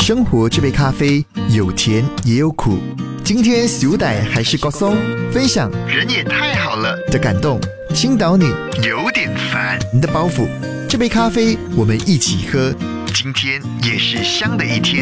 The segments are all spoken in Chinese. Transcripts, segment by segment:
生活这杯咖啡有甜也有苦。今天小歹还是高松，分享人也太好了的感动。青岛女有点烦你的包袱，这杯咖啡我们一起喝，今天也是香的一天。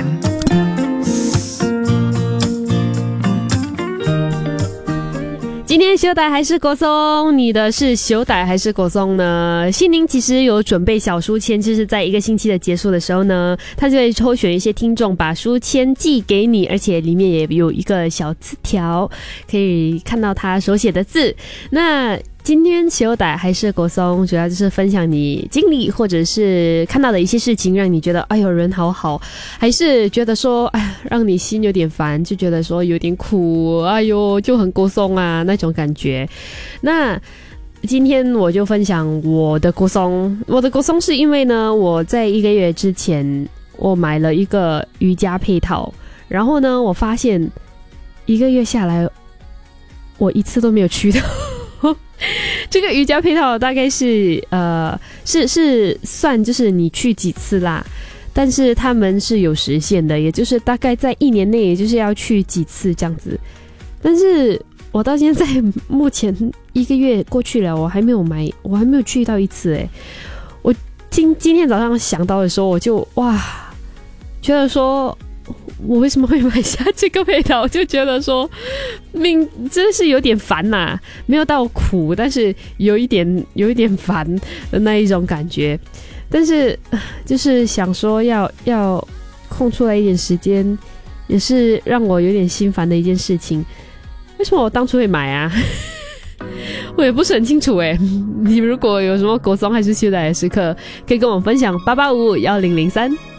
今天小歹还是国松，你的是小歹还是国松呢？心灵其实有准备小书签，就是在一个星期的结束的时候呢，他就会抽选一些听众把书签寄给你，而且里面也有一个小字条，可以看到他手写的字。那今天小歹还是国松，主要就是分享你经历或者是看到的一些事情，让你觉得哎呦人好好，还是觉得说哎让你心有点烦，就觉得说有点苦，哎呦就很国松啊那种感觉。那今天我就分享我的国松，是因为呢我在1个月之前我买了一个瑜伽配套，然后呢我发现1个月下来我一次都没有去到。这个瑜伽配套大概是是算就是你去几次啦，但是他们是有时限的，也就是大概在1年内也就是要去几次这样子。但是我到现在目前1个月过去了，我还没有去到一次诶。我今天早上想到的时候，我就哇觉得说我为什么会买下这个配套，就觉得说命真的是有点烦呐，没有到苦，但是有一点烦的那一种感觉。但是就是想说要空出来一点时间，也是让我有点心烦的一件事情。为什么我当初会买啊？我也不是很清楚诶。你如果有什么国松还是小歹的时刻，可以跟我分享8851003。